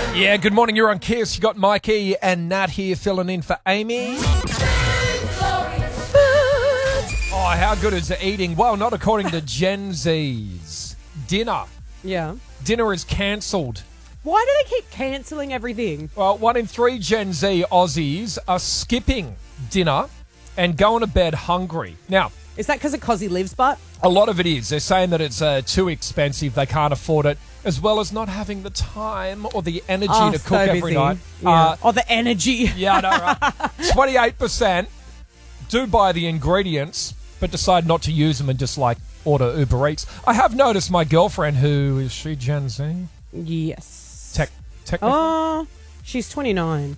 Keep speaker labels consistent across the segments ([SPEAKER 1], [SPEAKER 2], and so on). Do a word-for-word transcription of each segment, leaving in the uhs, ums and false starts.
[SPEAKER 1] Yeah, good morning. You're on Kiss. You got Mikey and Nat here filling in for Amy. Oh, how good is the eating? Well, not according to Gen Z's. Dinner.
[SPEAKER 2] Yeah.
[SPEAKER 1] Dinner is cancelled.
[SPEAKER 2] Why do they keep cancelling everything?
[SPEAKER 1] Well, one in three Gen Z Aussies are skipping dinner and going to bed hungry. Now,
[SPEAKER 2] Is that because of Cozzy Lives But?
[SPEAKER 1] a lot of it is. They're saying that it's uh, too expensive. They can't afford it, as well as not having the time or the energy
[SPEAKER 2] Oh,
[SPEAKER 1] to
[SPEAKER 2] so
[SPEAKER 1] cook every
[SPEAKER 2] busy.
[SPEAKER 1] night.
[SPEAKER 2] Yeah.
[SPEAKER 1] Uh,
[SPEAKER 2] oh, the energy.
[SPEAKER 1] Yeah, I know, right? twenty-eight percent do buy the ingredients, but decide not to use them and just, like, order Uber Eats. I have noticed my girlfriend, who is she Gen Z?
[SPEAKER 2] Yes.
[SPEAKER 1] Tech, technically?
[SPEAKER 2] Oh, she's twenty-nine.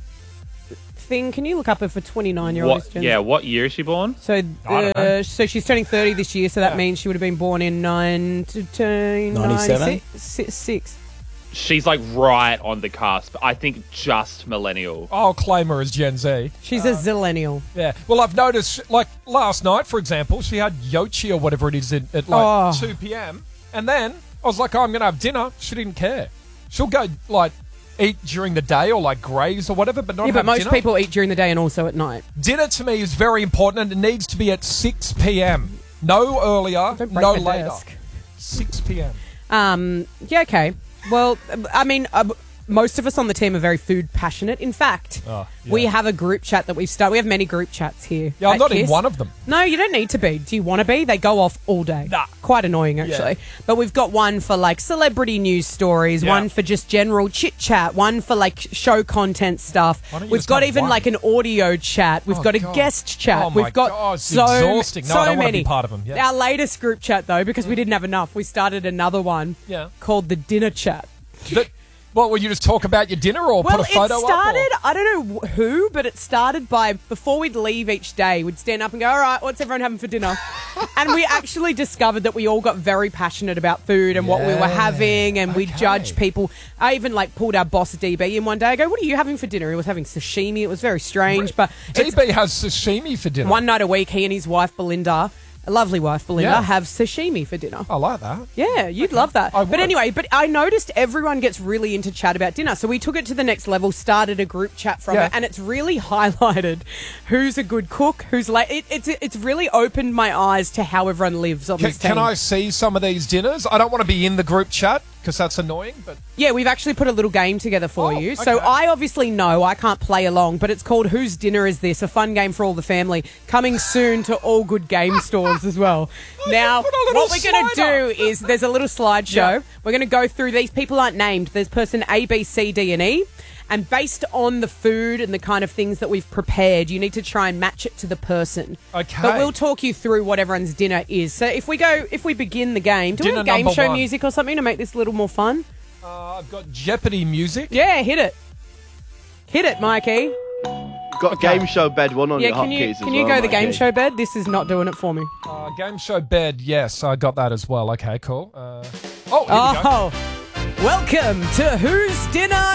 [SPEAKER 2] Thing, can you look up her for twenty-nine-year-old?
[SPEAKER 3] What, yeah, what year is she born?
[SPEAKER 2] So,
[SPEAKER 1] I don't know.
[SPEAKER 2] uh, so she's turning thirty this year, so that
[SPEAKER 1] Yeah.
[SPEAKER 2] means she would have been born in nineteen
[SPEAKER 4] ninety-seven?
[SPEAKER 2] ninety-six.
[SPEAKER 3] She's like right on the cusp. I think just millennial.
[SPEAKER 1] I'll claim her as Gen Z.
[SPEAKER 2] She's a zillennial.
[SPEAKER 1] Yeah. Well, I've noticed, like, last night, for example, she had Yochi or whatever it is at, at like,
[SPEAKER 2] Oh.
[SPEAKER 1] two p.m. And then I was like, oh, I'm going to have dinner. She didn't care. She'll go, like, eat during the day or, like, graze or whatever, but not
[SPEAKER 2] Yeah,
[SPEAKER 1] have
[SPEAKER 2] but most
[SPEAKER 1] dinner.
[SPEAKER 2] people eat during the day and also at night.
[SPEAKER 1] Dinner to me is very important, and it needs to be at six p.m. No earlier,
[SPEAKER 2] Don't break
[SPEAKER 1] no
[SPEAKER 2] the
[SPEAKER 1] later.
[SPEAKER 2] desk.
[SPEAKER 1] six p.m.
[SPEAKER 2] Um, yeah, okay. Well, I mean, uh, most of us on the team are very food passionate. In fact,
[SPEAKER 1] Oh, yeah.
[SPEAKER 2] we have a group chat that we've started. We have many group chats here.
[SPEAKER 1] Yeah, I'm
[SPEAKER 2] at
[SPEAKER 1] not in
[SPEAKER 2] Kiss.
[SPEAKER 1] one of them.
[SPEAKER 2] No, you don't need to be. Do you want to be? They go off all day.
[SPEAKER 1] Nah.
[SPEAKER 2] Quite annoying, actually.
[SPEAKER 1] Yeah.
[SPEAKER 2] But we've got one for like celebrity news stories,
[SPEAKER 1] Yeah.
[SPEAKER 2] one for just general chit chat, one for like show content stuff.
[SPEAKER 1] Why don't you
[SPEAKER 2] We've
[SPEAKER 1] just
[SPEAKER 2] got
[SPEAKER 1] have
[SPEAKER 2] even
[SPEAKER 1] one?
[SPEAKER 2] like an audio chat. We've
[SPEAKER 1] Oh,
[SPEAKER 2] got a
[SPEAKER 1] God.
[SPEAKER 2] guest chat.
[SPEAKER 1] Oh, my
[SPEAKER 2] We've got
[SPEAKER 1] God, it's
[SPEAKER 2] so,
[SPEAKER 1] exhausting. No,
[SPEAKER 2] so
[SPEAKER 1] I don't wanna
[SPEAKER 2] many.
[SPEAKER 1] be part of them, yeah.
[SPEAKER 2] Our latest group chat, though, because we didn't have enough, we started another one
[SPEAKER 1] Yeah.
[SPEAKER 2] called the dinner chat.
[SPEAKER 1] That, what, will you just talk about your dinner or
[SPEAKER 2] Well,
[SPEAKER 1] put a photo
[SPEAKER 2] it started,
[SPEAKER 1] up?
[SPEAKER 2] I don't know wh- who, but it started by, before we'd leave each day, we'd stand up and go, all right, what's everyone having for dinner? And we actually discovered that we all got very passionate about food and what we were
[SPEAKER 1] Yeah,
[SPEAKER 2] having, and we
[SPEAKER 1] okay.
[SPEAKER 2] judged people. I even, like, pulled our boss D B in one day. I go, what are you having for dinner? He was having sashimi. It was very strange, but
[SPEAKER 1] D
[SPEAKER 2] it's
[SPEAKER 1] B has sashimi for dinner.
[SPEAKER 2] one night a week, he and his wife, Belinda, a lovely wife, Belinda,
[SPEAKER 1] Yeah.
[SPEAKER 2] have sashimi for dinner.
[SPEAKER 1] I like that.
[SPEAKER 2] Yeah, you'd love that.
[SPEAKER 1] I
[SPEAKER 2] But
[SPEAKER 1] would.
[SPEAKER 2] anyway, but I noticed everyone gets really into chat about dinner. So we took it to the next level, started a group chat from
[SPEAKER 1] Yeah.
[SPEAKER 2] it, and it's really highlighted who's a good cook, who's like it, it's it's really opened my eyes to how everyone lives on
[SPEAKER 1] Can,
[SPEAKER 2] this team.
[SPEAKER 1] can I see some of these dinners? I don't want to be in the group chat because that's annoying, but
[SPEAKER 2] Yeah, we've actually put a little game together for
[SPEAKER 1] Oh,
[SPEAKER 2] you. So
[SPEAKER 1] okay.
[SPEAKER 2] I obviously know I can't play along, but it's called Whose Dinner Is This? A fun game for all the family. Coming soon to all good game stores as well. Now,
[SPEAKER 1] put a little
[SPEAKER 2] what we're going to
[SPEAKER 1] slider.
[SPEAKER 2] do is there's a little slideshow.
[SPEAKER 1] Yeah.
[SPEAKER 2] We're going to go through these. People aren't named. There's person A, B, C, D, and E. And based on the food and the kind of things that we've prepared, you need to try and match it to the person.
[SPEAKER 1] Okay.
[SPEAKER 2] But we'll talk you through what everyone's dinner is. So if we go, if we begin the game, do we
[SPEAKER 1] Dinner
[SPEAKER 2] have game
[SPEAKER 1] number
[SPEAKER 2] show
[SPEAKER 1] one.
[SPEAKER 2] music or something to make this a little more fun?
[SPEAKER 1] uh, I've got Jeopardy music.
[SPEAKER 2] Yeah, hit it. Hit it, Mikey.
[SPEAKER 4] Got
[SPEAKER 1] Okay.
[SPEAKER 4] game show bed one on
[SPEAKER 2] Yeah,
[SPEAKER 4] your
[SPEAKER 2] can you
[SPEAKER 4] hotkeys as
[SPEAKER 2] can you
[SPEAKER 4] well,
[SPEAKER 2] go the game
[SPEAKER 4] Mikey.
[SPEAKER 2] show bed? This is not doing it for me.
[SPEAKER 1] Uh, game show bed, yes, I got that as well. Okay, cool. Uh, oh, here we go.
[SPEAKER 2] Oh, welcome to Whose Dinner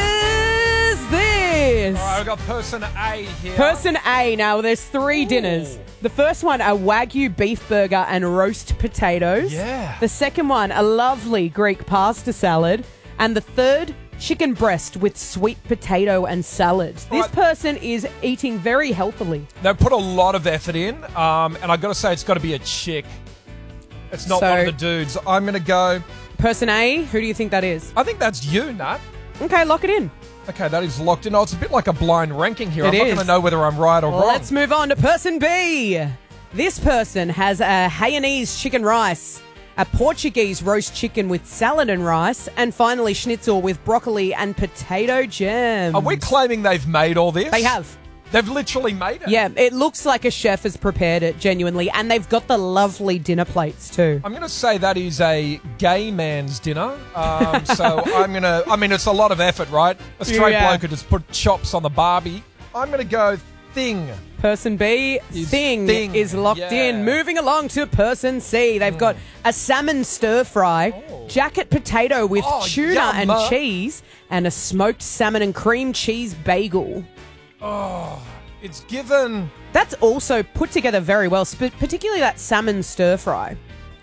[SPEAKER 2] Is This?
[SPEAKER 1] All right, I've got person A here.
[SPEAKER 2] Person A. Now, there's three dinners. The first one, a Wagyu beef burger and roast potatoes.
[SPEAKER 1] Yeah.
[SPEAKER 2] The second one, a lovely Greek pasta salad. And the third, chicken breast with sweet potato and salad. This
[SPEAKER 1] Right.
[SPEAKER 2] person is eating very healthily.
[SPEAKER 1] They put a lot of effort in, um, and I've got to say, it's got to be a chick. It's not
[SPEAKER 2] So-
[SPEAKER 1] one of the dudes. I'm going to go,
[SPEAKER 2] Person A, who do you think that is?
[SPEAKER 1] I think that's you, Nat.
[SPEAKER 2] Okay, lock it in.
[SPEAKER 1] Okay, that is locked in. Oh, it's a bit like a blind ranking here.
[SPEAKER 2] It
[SPEAKER 1] I'm not
[SPEAKER 2] is.
[SPEAKER 1] going to know whether I'm right or wrong.
[SPEAKER 2] Let's move on to person B. This person has a Hainanese chicken rice, a Portuguese roast chicken with salad and rice, and finally schnitzel with broccoli and potato jam.
[SPEAKER 1] Are we claiming they've made all this?
[SPEAKER 2] They have.
[SPEAKER 1] They've literally made it.
[SPEAKER 2] Yeah, it looks like a chef has prepared it genuinely, and they've got the lovely dinner plates too.
[SPEAKER 1] I'm going to say that is a gay man's dinner. Um, so I'm going to, I mean, it's a lot of effort, right? A straight
[SPEAKER 2] Yeah.
[SPEAKER 1] bloke could just put chops on the barbie. I'm going to go thing.
[SPEAKER 2] Person B,
[SPEAKER 1] Is
[SPEAKER 2] thing,
[SPEAKER 1] thing,
[SPEAKER 2] is locked
[SPEAKER 1] yeah.
[SPEAKER 2] in. Moving along to person C. They've got a salmon stir fry,
[SPEAKER 1] Oh.
[SPEAKER 2] jacket potato with
[SPEAKER 1] Oh,
[SPEAKER 2] tuna
[SPEAKER 1] yum.
[SPEAKER 2] and cheese, and a smoked salmon and cream cheese bagel.
[SPEAKER 1] Oh, it's given.
[SPEAKER 2] That's also put together very well, sp- particularly that salmon stir fry.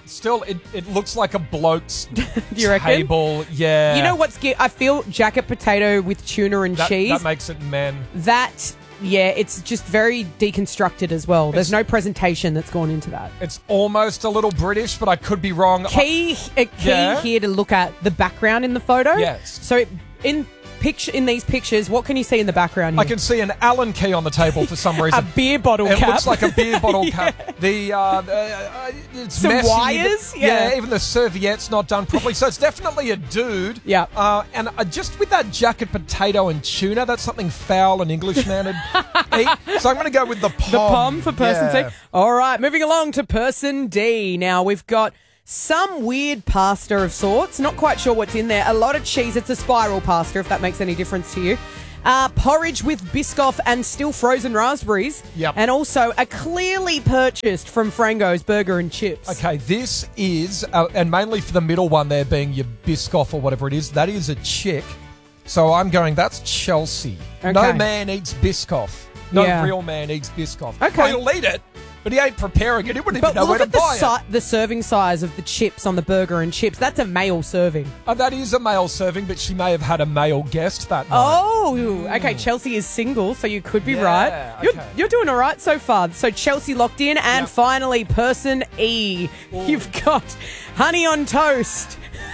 [SPEAKER 1] Still, it, it looks like a bloke's
[SPEAKER 2] you reckon?
[SPEAKER 1] table. Yeah.
[SPEAKER 2] You know what's ge- I feel jacket potato with tuna and
[SPEAKER 1] that,
[SPEAKER 2] cheese.
[SPEAKER 1] that makes it men.
[SPEAKER 2] That, yeah, it's just very deconstructed as well. There's
[SPEAKER 1] It's-
[SPEAKER 2] no presentation that's gone into that.
[SPEAKER 1] It's almost a little British, but I could be wrong.
[SPEAKER 2] Key, a key
[SPEAKER 1] Yeah.
[SPEAKER 2] here to look at the background in the photo.
[SPEAKER 1] Yes.
[SPEAKER 2] So in picture in these pictures, what can you see in the background here?
[SPEAKER 1] I can see an Allen key on the table for some
[SPEAKER 2] a
[SPEAKER 1] reason.
[SPEAKER 2] beer bottle
[SPEAKER 1] It
[SPEAKER 2] cap.
[SPEAKER 1] looks like a beer bottle cap. The uh, uh, it's
[SPEAKER 2] Some
[SPEAKER 1] messy.
[SPEAKER 2] wires? Yeah.
[SPEAKER 1] Even the serviette's not done properly. So it's definitely a dude.
[SPEAKER 2] Yeah.
[SPEAKER 1] Uh, and uh, just with that jacket potato and tuna, that's something foul an Englishman would eat. So I'm going to go with the pom.
[SPEAKER 2] The pom for person
[SPEAKER 1] Yeah.
[SPEAKER 2] C. All right, moving along to person D. Now we've got some weird pasta of sorts. Not quite sure what's in there. A lot of cheese. It's a spiral pasta, if that makes any difference to you. Uh, porridge with Biscoff and still frozen raspberries.
[SPEAKER 1] Yep.
[SPEAKER 2] And also a clearly purchased from Frango's burger and chips.
[SPEAKER 1] Okay, this is, uh, and mainly for the middle one there being your Biscoff or whatever it is, that is a chick. So I'm going, that's Chelsea.
[SPEAKER 2] Okay.
[SPEAKER 1] No man eats Biscoff. No
[SPEAKER 2] Yeah.
[SPEAKER 1] real man eats Biscoff.
[SPEAKER 2] Okay.
[SPEAKER 1] Well, he'll eat it, but he ain't preparing it. He wouldn't
[SPEAKER 2] But
[SPEAKER 1] even know where
[SPEAKER 2] look
[SPEAKER 1] to
[SPEAKER 2] at the,
[SPEAKER 1] buy it.
[SPEAKER 2] si- the serving size of the chips on the burger and chips. That's a male serving.
[SPEAKER 1] Oh, that is a male serving, but she may have had a male guest that night.
[SPEAKER 2] Oh, okay. Chelsea is single, so you could be
[SPEAKER 1] Yeah,
[SPEAKER 2] right. You're,
[SPEAKER 1] okay.
[SPEAKER 2] you're doing all right so far. So Chelsea locked in, and
[SPEAKER 1] Yep.
[SPEAKER 2] finally, person E. You've got honey on toast,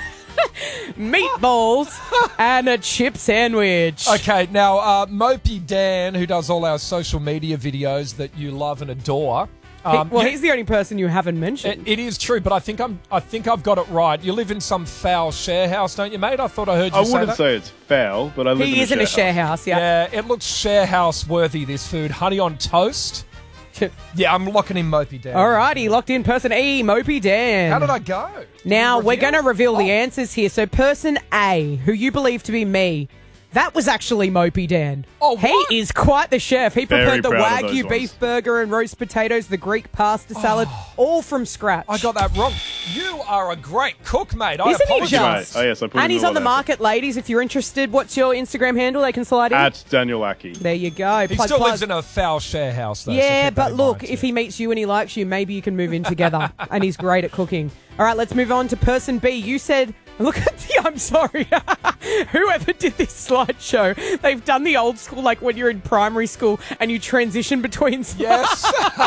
[SPEAKER 2] meatballs, and a chip sandwich.
[SPEAKER 1] Okay, now, uh, Mopey Dan, who does all our social media videos that you love and adore.
[SPEAKER 2] He-
[SPEAKER 1] Um,
[SPEAKER 2] well,
[SPEAKER 1] you-
[SPEAKER 2] he's the only person you haven't
[SPEAKER 1] It,
[SPEAKER 2] mentioned.
[SPEAKER 1] it is true, but I think I'm. I think I've got it right. You live in some foul share house, don't you, mate? I thought I heard you
[SPEAKER 4] I
[SPEAKER 1] say
[SPEAKER 4] wouldn't
[SPEAKER 1] that.
[SPEAKER 4] say it's foul, but I live
[SPEAKER 2] He
[SPEAKER 4] in
[SPEAKER 2] is in a share house, yeah.
[SPEAKER 1] Yeah, it looks share house worthy. This food, honey on toast. Yeah, I'm locking in Mopey down.
[SPEAKER 2] All righty, locked in person E, Mopey Dan.
[SPEAKER 1] How did I go?
[SPEAKER 2] Now, we're
[SPEAKER 1] Reveal?
[SPEAKER 2] going to reveal the
[SPEAKER 1] Oh.
[SPEAKER 2] answers here. So, person A, who you believe to be me, that was actually Mopey Dan.
[SPEAKER 1] Oh, what?
[SPEAKER 2] He is quite the chef. He
[SPEAKER 4] Very
[SPEAKER 2] prepared the
[SPEAKER 4] proud of
[SPEAKER 2] Wagyu
[SPEAKER 4] those
[SPEAKER 2] beef
[SPEAKER 4] ones.
[SPEAKER 2] burger and roast potatoes, the Greek pasta salad, all from scratch.
[SPEAKER 1] Oh. I got that wrong. You are a great cook, mate. I
[SPEAKER 2] Isn't he
[SPEAKER 1] apologize.
[SPEAKER 2] just?
[SPEAKER 4] Right. Oh, yes, I put
[SPEAKER 2] And
[SPEAKER 4] in
[SPEAKER 2] he's
[SPEAKER 4] a
[SPEAKER 2] on the
[SPEAKER 4] lot of
[SPEAKER 2] market, ladies. If you're interested, what's your Instagram handle? They can slide in.
[SPEAKER 4] At Daniel Aki.
[SPEAKER 2] There you go.
[SPEAKER 1] He
[SPEAKER 2] Plug,
[SPEAKER 1] still
[SPEAKER 2] plug.
[SPEAKER 1] lives in a foul share house, though. so
[SPEAKER 2] Yeah,
[SPEAKER 1] keep that
[SPEAKER 2] but
[SPEAKER 1] in
[SPEAKER 2] look,
[SPEAKER 1] mind,
[SPEAKER 2] if
[SPEAKER 1] too.
[SPEAKER 2] he meets you and he likes you, maybe you can move in together. And he's great at cooking. All right, let's move on to person B. You said, look at the, I'm sorry, whoever did this slideshow, they've done the old school, like when you're in primary school and you transition between slides.
[SPEAKER 1] Yes.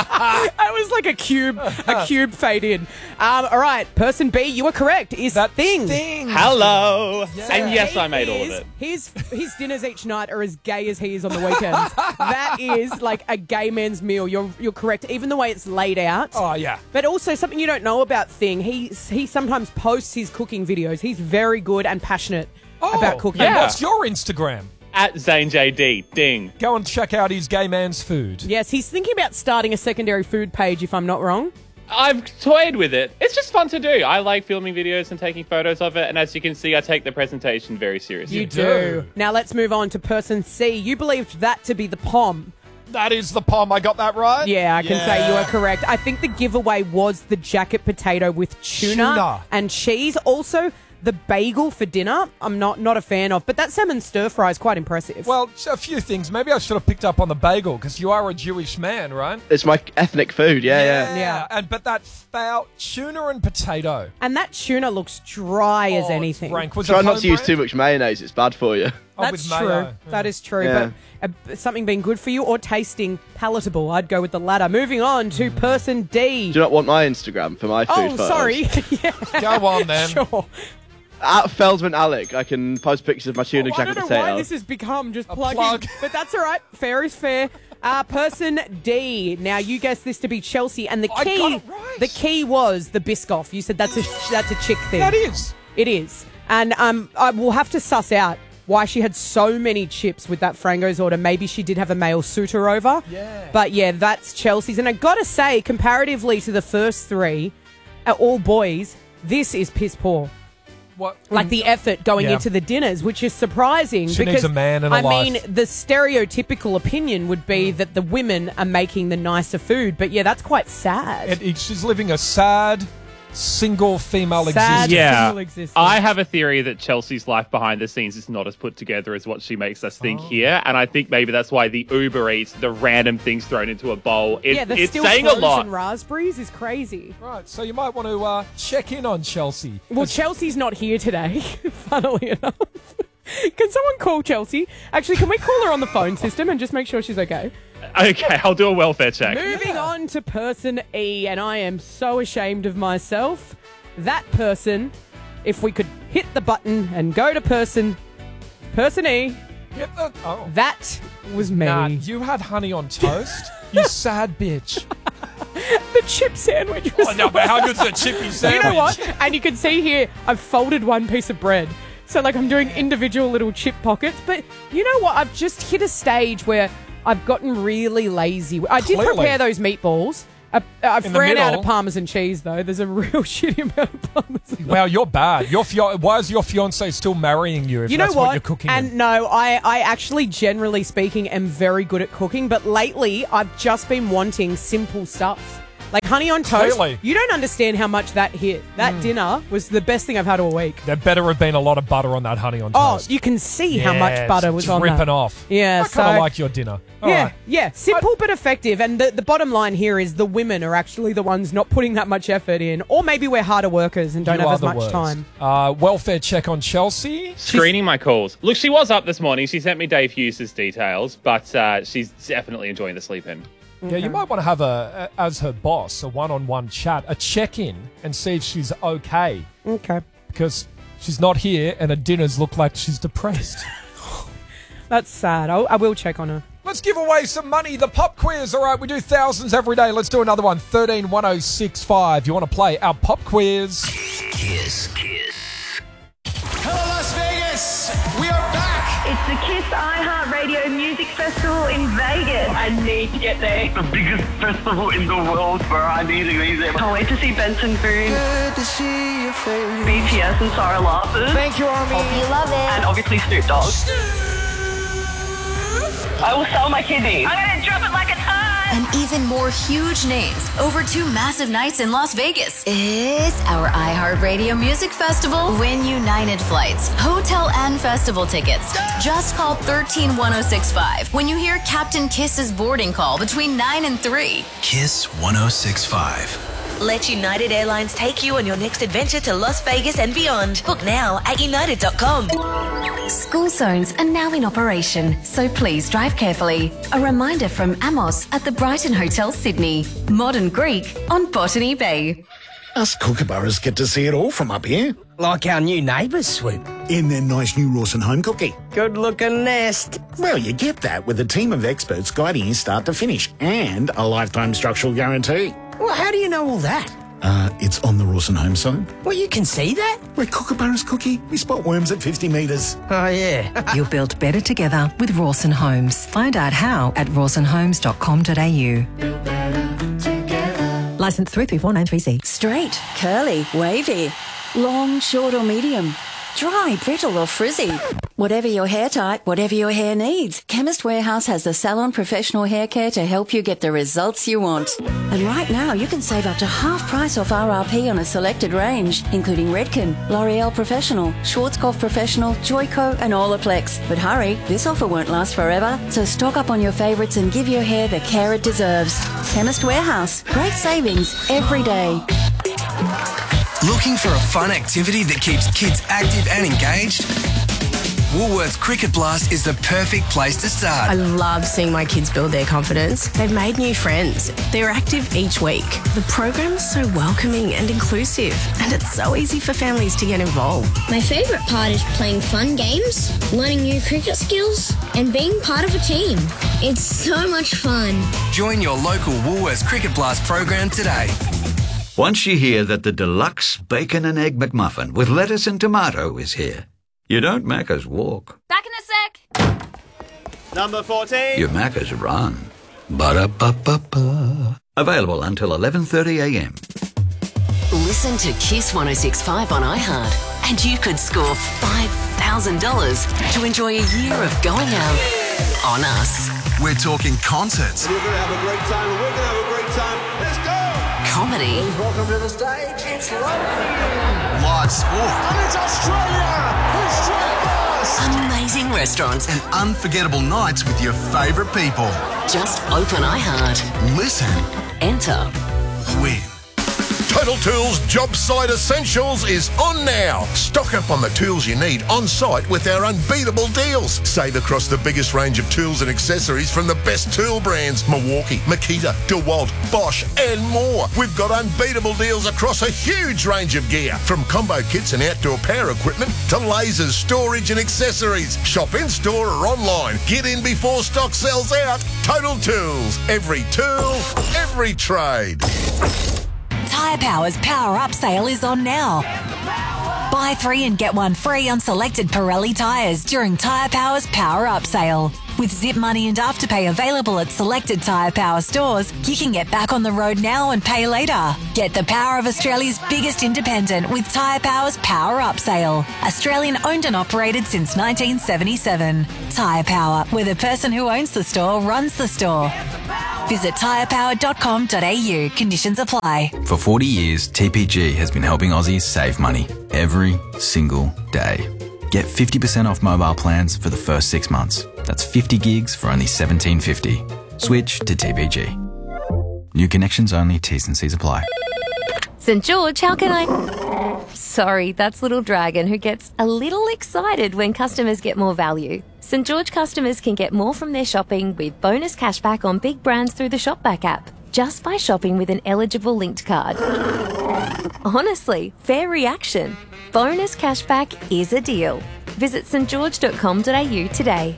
[SPEAKER 2] It was like a cube, a cube fade in. Um, all right, person B, you were correct. Is
[SPEAKER 1] that
[SPEAKER 2] thing.
[SPEAKER 1] thing.
[SPEAKER 3] Hello.
[SPEAKER 1] Yeah.
[SPEAKER 3] And yes,
[SPEAKER 2] He
[SPEAKER 3] I made all of
[SPEAKER 2] is-
[SPEAKER 3] it.
[SPEAKER 2] His his dinners each night are as gay as he is on the weekends. That is like a gay man's meal. You're you're correct. Even the way it's laid out.
[SPEAKER 1] Oh, yeah.
[SPEAKER 2] But also something you don't know about Thing. He he sometimes posts his cooking videos. He's very good and passionate
[SPEAKER 1] Oh,
[SPEAKER 2] about cooking.
[SPEAKER 1] and
[SPEAKER 3] Yeah.
[SPEAKER 1] what's your Instagram?
[SPEAKER 3] At Zane J D. Ding.
[SPEAKER 1] Go and check out his gay man's food.
[SPEAKER 2] Yes, he's thinking about starting a secondary food page. If I'm not wrong.
[SPEAKER 3] I've toyed with it. It's just fun to do. I like filming videos and taking photos of it. And as you can see, I take the presentation very seriously.
[SPEAKER 2] You
[SPEAKER 1] do.
[SPEAKER 2] do. Now let's move on to person C. You believed that to be the pom.
[SPEAKER 1] That is the pom. I got that right?
[SPEAKER 2] Yeah, I can say you
[SPEAKER 1] Yeah.
[SPEAKER 2] are correct. I think the giveaway was the jacket potato with tuna,
[SPEAKER 1] Tuna.
[SPEAKER 2] and cheese. Also, the bagel for dinner. I'm not not a fan of, but that salmon stir fry is quite impressive.
[SPEAKER 1] Well, a few things. Maybe I should have picked up on the bagel because you are a Jewish man, right?
[SPEAKER 5] It's my ethnic food, yeah, yeah.
[SPEAKER 2] Yeah.
[SPEAKER 1] And but that foul tuna and potato.
[SPEAKER 2] and that tuna looks dry as
[SPEAKER 1] Oh, it's
[SPEAKER 2] anything.
[SPEAKER 1] rank. Was
[SPEAKER 5] Try
[SPEAKER 1] it
[SPEAKER 5] not to use
[SPEAKER 1] home
[SPEAKER 5] too
[SPEAKER 1] brand?
[SPEAKER 5] much mayonnaise, it's bad for you.
[SPEAKER 1] Oh,
[SPEAKER 2] That's
[SPEAKER 1] with
[SPEAKER 2] true.
[SPEAKER 1] mayo.
[SPEAKER 2] That is true.
[SPEAKER 5] Yeah.
[SPEAKER 2] But uh, something being good for you or tasting palatable, I'd go with the latter. Moving on to person D.
[SPEAKER 5] Do you not want my Instagram for my food
[SPEAKER 2] Oh,
[SPEAKER 5] photos?
[SPEAKER 2] sorry. yeah,
[SPEAKER 1] Go on then.
[SPEAKER 2] sure.
[SPEAKER 5] At Feldman Alec, I can post pictures of my tuna
[SPEAKER 2] Oh, I
[SPEAKER 5] jacket
[SPEAKER 2] don't know why
[SPEAKER 5] potato.
[SPEAKER 2] this has become just
[SPEAKER 1] A
[SPEAKER 2] plug,
[SPEAKER 1] plug.
[SPEAKER 2] in, but that's all right. Fair is fair. Uh, person D. Now you guessed this to be Chelsea, and the
[SPEAKER 1] I
[SPEAKER 2] key,
[SPEAKER 1] got it right.
[SPEAKER 2] the key was the Biscoff. You said that's a that's a chick thing.
[SPEAKER 1] That is.
[SPEAKER 2] It is, and um, I will have to suss out why she had so many chips with that Frango's order. Maybe she did have a male suitor over.
[SPEAKER 1] Yeah.
[SPEAKER 2] But yeah, that's Chelsea's, and I gotta say, comparatively to the first three, uh, all boys, this is piss poor.
[SPEAKER 1] What?
[SPEAKER 2] Like the effort going
[SPEAKER 1] Yeah.
[SPEAKER 2] into the dinners, which is surprising.
[SPEAKER 1] She
[SPEAKER 2] because,
[SPEAKER 1] needs a man in her
[SPEAKER 2] I mean,
[SPEAKER 1] life.
[SPEAKER 2] the stereotypical opinion would be that the women are making the nicer food, but yeah, that's quite sad.
[SPEAKER 1] It, it- she's living a sad, single female
[SPEAKER 2] Sad
[SPEAKER 1] existence.
[SPEAKER 3] Yeah,
[SPEAKER 2] single existence.
[SPEAKER 3] I have a theory that Chelsea's life behind the scenes is not as put together as what she makes us think
[SPEAKER 2] Oh.
[SPEAKER 3] here, and I think maybe that's why the Uber Eats, the random things thrown into a bowl, it,
[SPEAKER 2] yeah, the
[SPEAKER 3] it's
[SPEAKER 2] still
[SPEAKER 3] saying a
[SPEAKER 2] frozen
[SPEAKER 3] lot.
[SPEAKER 2] rasoberries is crazy.
[SPEAKER 1] Right, so you might want to uh, check in on Chelsea.
[SPEAKER 2] Well, Chelsea's not here today, funnily enough. Can someone call Chelsea? Actually, can we call her on the phone system and just make sure she's okay?
[SPEAKER 3] Okay, I'll do a welfare check.
[SPEAKER 2] Moving on to person E, and I am so ashamed of myself. That person, if we could hit the button and go to person, person E,
[SPEAKER 1] Yep, uh, oh.
[SPEAKER 2] that was me.
[SPEAKER 1] Nah, you had honey on toast? You sad bitch.
[SPEAKER 2] The chip sandwich was
[SPEAKER 1] Oh, no, but how good's the chippy sandwich?
[SPEAKER 2] You know what? And you can see here, I've folded one piece of bread. So, like, I'm doing individual little chip pockets. But you know what? I've just hit a stage where I've gotten really lazy. I did
[SPEAKER 1] Clearly.
[SPEAKER 2] prepare those meatballs. I, I've
[SPEAKER 1] In the
[SPEAKER 2] ran out
[SPEAKER 1] middle.
[SPEAKER 2] of Parmesan cheese, though. There's a real shitty amount of Parmesan.
[SPEAKER 1] Wow, you're bad. Your fio- Why is your fiancé still marrying you if
[SPEAKER 2] You know
[SPEAKER 1] that's
[SPEAKER 2] what?
[SPEAKER 1] what you're cooking?
[SPEAKER 2] and
[SPEAKER 1] in?
[SPEAKER 2] no, I, I actually, generally speaking, am very good at cooking. But lately, I've just been wanting simple stuff. Like honey on toast.
[SPEAKER 1] Clearly.
[SPEAKER 2] You don't understand how much that hit. That dinner was the best thing I've had all week.
[SPEAKER 1] There better have been a lot of butter on that honey on
[SPEAKER 2] Oh,
[SPEAKER 1] toast.
[SPEAKER 2] you can see how
[SPEAKER 1] Yeah,
[SPEAKER 2] much butter was
[SPEAKER 1] it's
[SPEAKER 2] on
[SPEAKER 1] dripping
[SPEAKER 2] that.
[SPEAKER 1] off.
[SPEAKER 2] Yeah,
[SPEAKER 1] I kind of
[SPEAKER 2] so-
[SPEAKER 1] like your dinner. All
[SPEAKER 2] yeah,
[SPEAKER 1] right.
[SPEAKER 2] yeah, simple but effective. And the, the bottom line here is the women are actually the ones not putting that much effort in, or maybe we're harder workers and don't
[SPEAKER 1] You
[SPEAKER 2] have
[SPEAKER 1] are
[SPEAKER 2] as
[SPEAKER 1] the
[SPEAKER 2] much
[SPEAKER 1] worst.
[SPEAKER 2] time.
[SPEAKER 1] Uh, welfare check on Chelsea.
[SPEAKER 3] Screening my calls. Look, she was up this morning. She sent me Dave Hughes' details, but uh, she's definitely enjoying the sleep in.
[SPEAKER 1] Yeah, you might want to have a, a as her boss, a one-on-one chat, a check-in, and see if she's okay.
[SPEAKER 2] Okay,
[SPEAKER 1] Because she's not here, and her dinners look like she's depressed.
[SPEAKER 2] that's sad. I'll, I will check on her.
[SPEAKER 1] Let's give away some money. The pop quiz. All right, we do thousands every day. Let's do another one. thirteen one oh six five. You want to play our pop quiz?
[SPEAKER 6] Kiss. Kiss. Hello, Las Vegas. We are back.
[SPEAKER 7] It's the Kiss iHeartRadio Music Festival in Vegas. I need to get there.
[SPEAKER 8] The biggest festival in the world where I need to be there.
[SPEAKER 7] Can't wait to see Benson Boone,
[SPEAKER 6] Good to see your face.
[SPEAKER 7] B T S and Sarah Larson.
[SPEAKER 6] Thank you, Army.
[SPEAKER 7] You love it. And obviously Snoop Dogg. I will sell my kidneys. I'm going to drop it like it's hot.
[SPEAKER 9] And even more huge names over two massive nights in Las Vegas. It's our iHeartRadio Music Festival. Win United flights, hotel and festival tickets. Just call one three one oh six five when you hear Captain Kiss's boarding call between nine and three.
[SPEAKER 6] Kiss one oh six five.
[SPEAKER 10] Let United Airlines take you on your next adventure to Las Vegas and beyond. Book now at united dot com.
[SPEAKER 9] School zones are now in operation, so please drive carefully. A reminder from Amos at the Brighton Hotel, Sydney. Modern Greek on Botany Bay.
[SPEAKER 11] Us kookaburras get to see it all from up here.
[SPEAKER 12] Like our new neighbours, Swoop.
[SPEAKER 11] In their nice new Rawson home cookie.
[SPEAKER 12] Good looking nest.
[SPEAKER 11] Well, you get that with a team of experts guiding you start to finish and a lifetime structural guarantee.
[SPEAKER 12] Well, how do you know all that?
[SPEAKER 11] Uh, it's on the Rawson home site.
[SPEAKER 12] Well, you can see that?
[SPEAKER 11] Where kookaburras cookie, we spot worms at fifty metres.
[SPEAKER 12] Oh, yeah.
[SPEAKER 13] You're built better together with Rawson Homes. Find out how at rawson homes dot com dot a u. Licensed three three four nine three C.
[SPEAKER 14] Straight, curly, wavy, long, short or medium, dry, brittle or frizzy. Whatever your hair type, whatever your hair needs, Chemist Warehouse has the salon professional hair care to help you get the results you want. And right now you can save up to half price off R R P on a selected range, including Redken, L'Oreal Professional, Schwarzkopf Professional, Joico and Olaplex. But hurry, this offer won't last forever, so stock up on your favourites and give your hair the care it deserves. Chemist Warehouse, great savings every day.
[SPEAKER 6] Looking for a fun activity that keeps kids active and engaged? Woolworths Cricket Blast is the perfect place to start.
[SPEAKER 15] I love seeing my kids build their confidence. They've made new friends. They're active each week. The program's so welcoming and inclusive, and it's so easy for families to get involved.
[SPEAKER 16] My favourite part is playing fun games, learning new cricket skills, and being part of a team. It's so much fun.
[SPEAKER 6] Join your local Woolworths Cricket Blast program today.
[SPEAKER 17] Once you hear that the deluxe bacon and egg McMuffin with lettuce and tomato is here, you don't Macca's walk.
[SPEAKER 18] Back in a sec.
[SPEAKER 5] Number fourteen.
[SPEAKER 17] You Macca's run. Ba-da-ba-ba-ba. Available until eleven thirty a m.
[SPEAKER 19] Listen to Kiss one oh six point five on iHeart and you could score five thousand dollars to enjoy a year of going out on us.
[SPEAKER 6] We're talking concerts,
[SPEAKER 20] We're going to have a great time and we're going to have a great time. Let's go!
[SPEAKER 19] comedy.
[SPEAKER 12] Welcome to the stage. It's
[SPEAKER 6] Live sport.
[SPEAKER 12] And it's Australia. History first.
[SPEAKER 19] Amazing restaurants.
[SPEAKER 6] And unforgettable nights with your favourite people.
[SPEAKER 19] Just open iHeart.
[SPEAKER 6] Listen.
[SPEAKER 19] Enter.
[SPEAKER 6] Win.
[SPEAKER 20] Total Tools Job Site Essentials is on now. Stock up on the tools you need on site with our unbeatable deals. Save across the biggest range of tools and accessories from the best tool brands: Milwaukee, Makita, DeWalt, Bosch and more. We've got unbeatable deals across a huge range of gear, from combo kits and outdoor power equipment to lasers, storage and accessories. Shop in store or online. Get in before stock sells out. Total Tools. Every tool, every trade.
[SPEAKER 21] Tyre Power's Power Up sale is on now. Buy three and get one free on selected Pirelli tyres during Tyre Power's Power Up sale. With Zip Money and Afterpay available at selected Tyre Power stores, you can get back on the road now and pay later. Get the power of Australia's biggest independent with Tyre Power's Power Up sale. Australian owned and operated since nineteen seventy-seven. Tyre Power, where the person who owns the store runs the store. Visit tyre power dot com dot a u. Conditions apply.
[SPEAKER 22] For forty years, T P G has been helping Aussies save money every single day. Get fifty percent off mobile plans for the first six months. That's fifty gigs for only seventeen fifty. Switch to T P G. New connections only, T's and C's apply.
[SPEAKER 23] St George, how can I... Sorry, that's Little Dragon, who gets a little excited when customers get more value. St George customers can get more from their shopping with bonus cashback on big brands through the Shopback app, just by shopping with an eligible linked card. Honestly, fair reaction. Bonus cashback is a deal. Visit st george dot com dot a u today.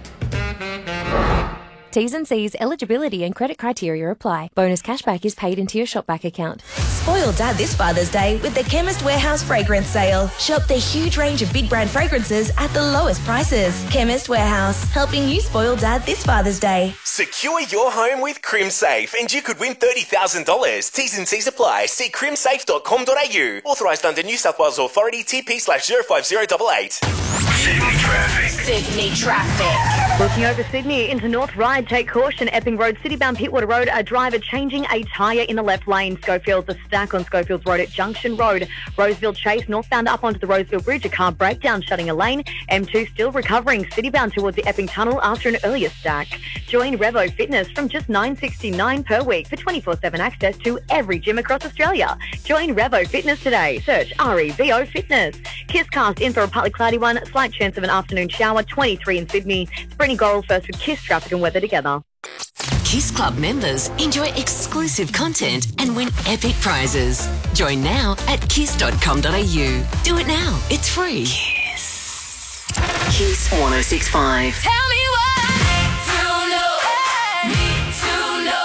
[SPEAKER 23] T's and C's, eligibility and credit criteria apply. Bonus cashback is paid into your Shopback account.
[SPEAKER 10] Spoil Dad this Father's Day with the Chemist Warehouse fragrance sale. Shop the huge range of big brand fragrances at the lowest prices. Chemist Warehouse, helping you spoil Dad this Father's Day.
[SPEAKER 24] Secure your home with CrimSafe and you could win thirty thousand dollars. T's and C's apply. See crim safe dot com dot a u. Authorised under New South Wales Authority, T P slash zero five zero eight eight.
[SPEAKER 10] Sydney traffic. Sydney traffic.
[SPEAKER 7] Looking over Sydney into North Ryde, take caution. Epping Road, Citybound Pittwater Road, a driver changing a tyre in the left lane. Schofield's a stack on Schofields Road at Junction Road. Roseville Chase, northbound up onto the Roseville Bridge, a car breakdown shutting a lane. M two still recovering, Citybound towards the Epping Tunnel after an earlier stack. Join Revo Fitness from just nine dollars sixty-nine per week for twenty-four seven access to every gym across Australia. Join Revo Fitness today. Search R E V O Fitness. Kisscast in for a partly cloudy one. Slight chance of an afternoon shower, twenty-three in Sydney. Brittany Gorrell first with Kiss traffic and weather together.
[SPEAKER 19] Kiss Club members enjoy exclusive content and win epic prizes. Join now at kiss dot com dot a u. Do it now. It's free. Kiss. Kiss one oh six point five.
[SPEAKER 18] Tell me what to know. Need to know.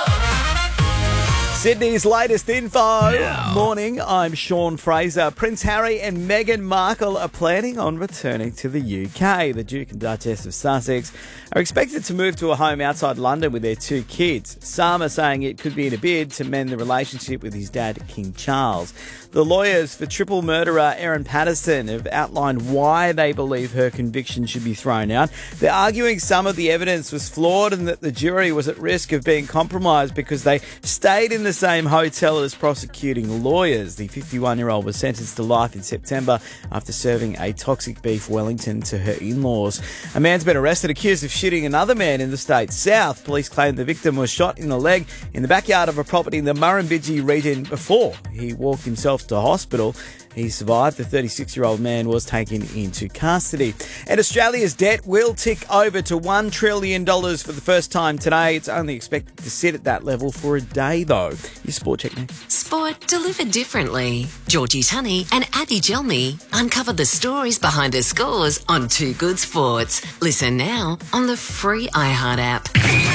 [SPEAKER 22] Sydney's latest info. Yeah. Morning, I'm Sean Fraser. Prince Harry and Meghan Markle are planning on returning to the U K. The Duke and Duchess of Sussex are expected to move to a home outside London with their two kids. Some are saying it could be in a bid to mend the relationship with his dad, King Charles. The lawyers for triple murderer Erin Patterson have outlined why they believe her conviction should be thrown out. They're arguing some of the evidence was flawed and that the jury was at risk of being compromised because they stayed in the same hotel as prosecuting lawyers. The fifty-one-year-old was sentenced to life in September after serving a toxic beef Wellington to her in-laws. A man's been arrested accused of shooting another man in the state south. Police claim the victim was shot in the leg in the backyard of a property in the Murrumbidgee region before he walked himself to hospital. He survived. The thirty-six-year-old man was taken into custody. And Australia's debt will tick over to one trillion dollars for the first time today. It's only expected to sit at that level for a day, though. Your sport check now.
[SPEAKER 19] Sport delivered differently. Georgie Tunney and Abby Gelmy uncover the stories behind her scores on Two Good Sports. Listen now on the free iHeart app.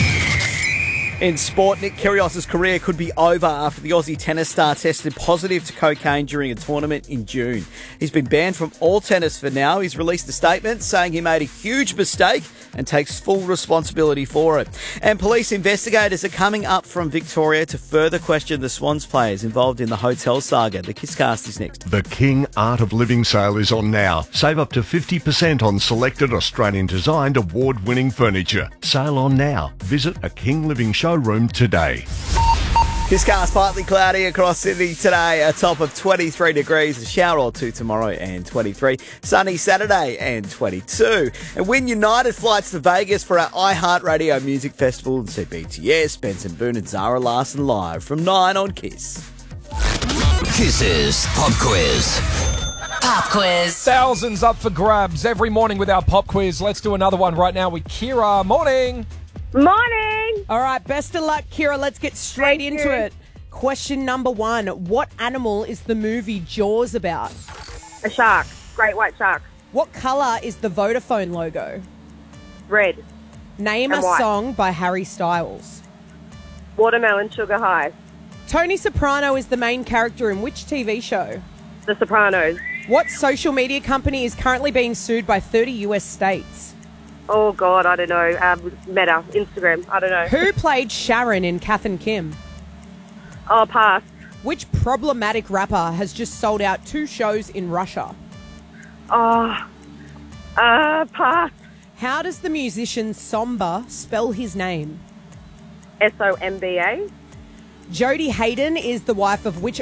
[SPEAKER 22] In sport, Nick Kyrgios' career could be over after the Aussie tennis star tested positive to cocaine during a tournament in June. He's been banned from all tennis for now. He's released a statement saying he made a huge mistake and takes full responsibility for it. And police investigators are coming up from Victoria to further question the Swans players involved in the hotel saga. The Kisscast is next.
[SPEAKER 20] The King Art of Living sale is on now. Save up to fifty percent on selected Australian-designed award-winning furniture. Sale on now. Visit a King Living showroom today.
[SPEAKER 22] This car's partly cloudy across Sydney today, a top of twenty-three degrees, a shower or two tomorrow and twenty-three, sunny Saturday and twenty-two. And win United flights to Vegas for our iHeartRadio Music Festival and see B T S, Benson Boone and Zara Larson live from nine on Kiss.
[SPEAKER 1] Kiss's Pop Quiz.
[SPEAKER 21] Pop quiz.
[SPEAKER 2] Thousands up for grabs every morning with our pop quiz. Let's do another one right now with Kira. Morning.
[SPEAKER 3] Morning.
[SPEAKER 4] All right, best of luck, Kira. Let's get straight
[SPEAKER 3] Thank
[SPEAKER 4] into
[SPEAKER 3] you.
[SPEAKER 4] it. Question number one. What animal is the movie Jaws about?
[SPEAKER 3] A shark. Great white shark.
[SPEAKER 4] What colour is the Vodafone logo?
[SPEAKER 3] Red.
[SPEAKER 4] Name
[SPEAKER 3] And
[SPEAKER 4] a
[SPEAKER 3] white.
[SPEAKER 4] song by Harry Styles.
[SPEAKER 3] Watermelon sugar high.
[SPEAKER 4] Tony Soprano is the main character in which T V show?
[SPEAKER 3] The Sopranos.
[SPEAKER 4] What social media company is currently being sued by thirty U S states?
[SPEAKER 3] Oh, God, I don't know. Um, Meta. Instagram. I don't know.
[SPEAKER 4] Who played Sharon in Kath and Kim?
[SPEAKER 3] Oh, pass.
[SPEAKER 4] Which problematic rapper has just sold out two shows in Russia?
[SPEAKER 3] Oh, uh, pass.
[SPEAKER 4] How does the musician Somba spell his name?
[SPEAKER 3] S O M B A.
[SPEAKER 4] Jodie Hayden is the wife of which